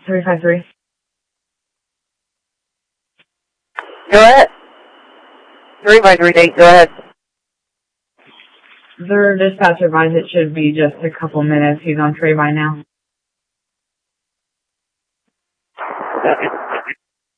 353. Go ahead. 353 date, go ahead. The dispatcher advised it should be just a couple minutes. He's on tray by now. Okay.